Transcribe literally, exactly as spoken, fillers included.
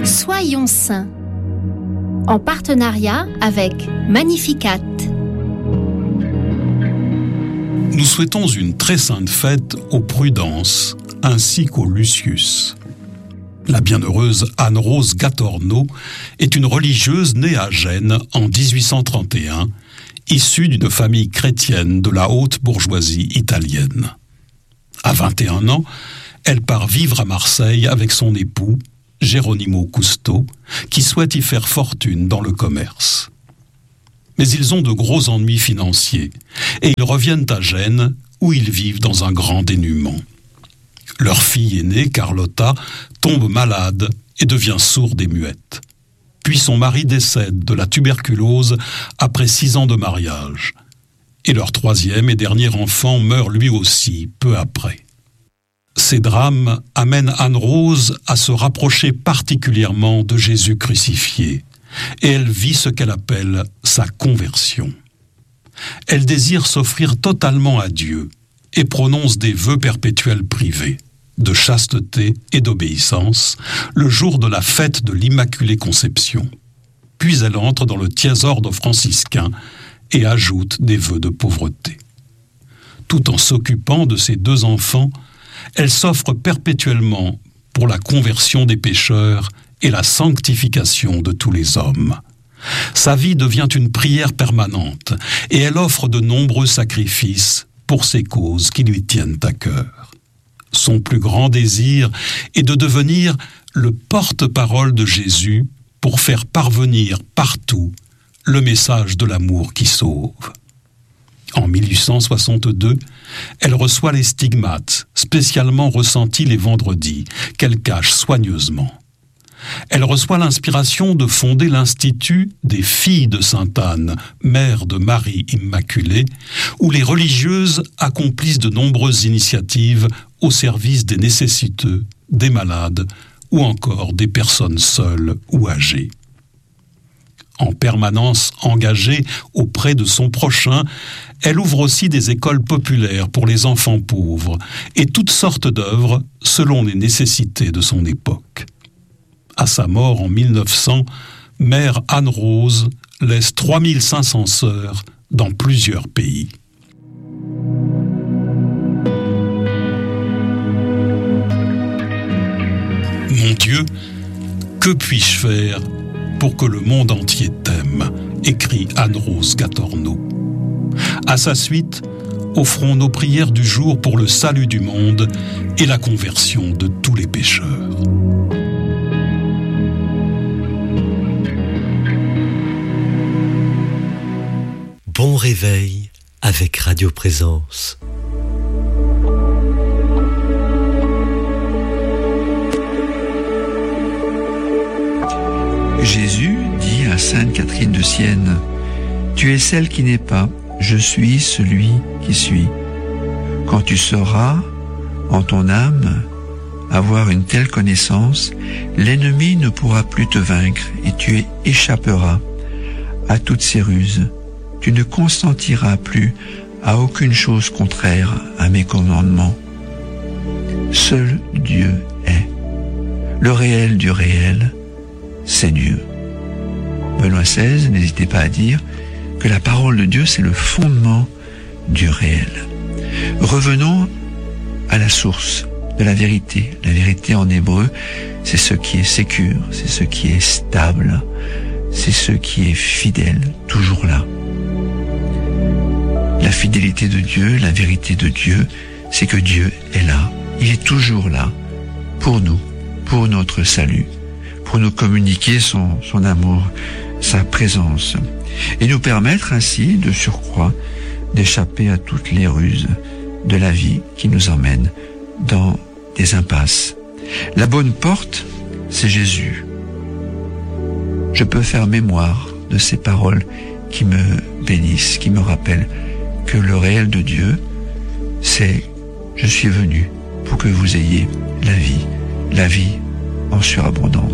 Soyons saints, en partenariat avec Magnificat. Nous souhaitons une très sainte fête aux Prudence ainsi qu'aux Lucius. La bienheureuse Anne-Rose Gatorno est une religieuse née à Gênes en dix-huit cent trente et un, issue d'une famille chrétienne de la haute bourgeoisie italienne. À vingt et un ans, elle part vivre à Marseille avec son époux, Geronimo Cousteau, qui souhaite y faire fortune dans le commerce. Mais ils ont de gros ennuis financiers et ils reviennent à Gênes où ils vivent dans un grand dénuement. Leur fille aînée, Carlotta, tombe malade et devient sourde et muette. Puis son mari décède de la tuberculose après six ans de mariage. Et leur troisième et dernier enfant meurt lui aussi peu après. Ces drames amènent Anne-Rose à se rapprocher particulièrement de Jésus crucifié, et elle vit ce qu'elle appelle sa conversion. Elle désire s'offrir totalement à Dieu et prononce des vœux perpétuels privés, de chasteté et d'obéissance, le jour de la fête de l'Immaculée Conception. Puis elle entre dans le tiers ordre franciscain et ajoute des vœux de pauvreté. Tout en s'occupant de ses deux enfants, elle s'offre perpétuellement pour la conversion des pécheurs et la sanctification de tous les hommes. Sa vie devient une prière permanente et elle offre de nombreux sacrifices pour ces causes qui lui tiennent à cœur. Son plus grand désir est de devenir le porte-parole de Jésus pour faire parvenir partout le message de l'amour qui sauve. En mille huit cent soixante-deux, elle reçoit les stigmates, spécialement ressentis les vendredis, qu'elle cache soigneusement. Elle reçoit l'inspiration de fonder l'Institut des Filles de Sainte-Anne, mère de Marie Immaculée, où les religieuses accomplissent de nombreuses initiatives au service des nécessiteux, des malades ou encore des personnes seules ou âgées. En permanence engagée auprès de son prochain, elle ouvre aussi des écoles populaires pour les enfants pauvres et toutes sortes d'œuvres selon les nécessités de son époque. À sa mort en mille neuf cents, Mère Anne-Rose laisse trois mille cinq cents sœurs dans plusieurs pays. Mon Dieu, que puis-je faire pour que le monde entier t'aime, écrit Anne-Rose Gatorno. À sa suite, offrons nos prières du jour pour le salut du monde et la conversion de tous les pécheurs. Bon réveil avec Radio Présence. Jésus dit à sainte Catherine de Sienne, « Tu es celle qui n'est pas, je suis celui qui suis. » Quand tu sauras, en ton âme, avoir une telle connaissance, l'ennemi ne pourra plus te vaincre et tu échapperas à toutes ses ruses. Tu ne consentiras plus à aucune chose contraire à mes commandements. Seul Dieu est. Le réel du réel, c'est Dieu. Benoît seize, n'hésitez pas à dire que la parole de Dieu, c'est le fondement du réel. Revenons à la source de la vérité. La vérité en hébreu, c'est ce qui est sécure, c'est ce qui est stable, c'est ce qui est fidèle, toujours là. La fidélité de Dieu, la vérité de Dieu, c'est que Dieu est là. Il est toujours là pour nous, pour notre salut, pour nous communiquer son, son amour, sa présence, et nous permettre ainsi, de surcroît, d'échapper à toutes les ruses de la vie qui nous emmènent dans des impasses. La bonne porte, c'est Jésus. Je peux faire mémoire de ces paroles qui me bénissent, qui me rappellent que le réel de Dieu, c'est « Je suis venu pour que vous ayez la vie, la vie en surabondance ».